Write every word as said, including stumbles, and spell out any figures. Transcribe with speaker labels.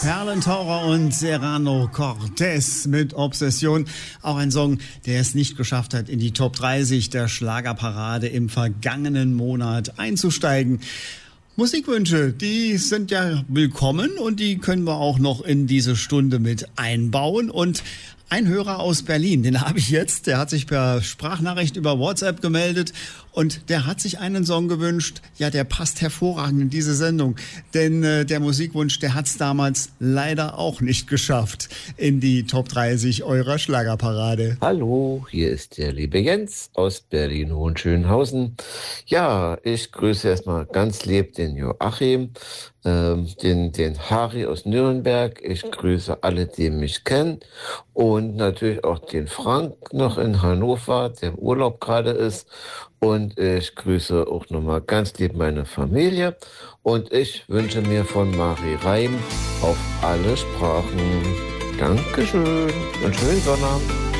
Speaker 1: Perlentaucher und Serrano Cortés mit Obsession. Auch ein Song, der es nicht geschafft hat, in die Top dreißig der Schlagerparade im vergangenen Monat einzusteigen. Musikwünsche, die sind ja willkommen und die können wir auch noch in diese Stunde mit einbauen. Und ein Hörer aus Berlin, den habe ich jetzt, der hat sich per Sprachnachricht über WhatsApp gemeldet und der hat sich einen Song gewünscht. Ja, der passt hervorragend in diese Sendung, denn äh, der Musikwunsch, der hat es damals leider auch nicht geschafft in die Top dreißig eurer Schlagerparade.
Speaker 2: Hallo, hier ist der liebe Jens aus Berlin-Hohenschönhausen. Ja, ich grüße erstmal ganz lieb den Joachim, ähm, den, den Harry aus Nürnberg. Ich grüße alle, die mich kennen. Und natürlich auch den Frank noch in Hannover, der im Urlaub gerade ist. Und ich grüße auch nochmal ganz lieb meine Familie. Und ich wünsche mir von Marie Reim auf alle Sprachen. Dankeschön und schönen Sonnabend.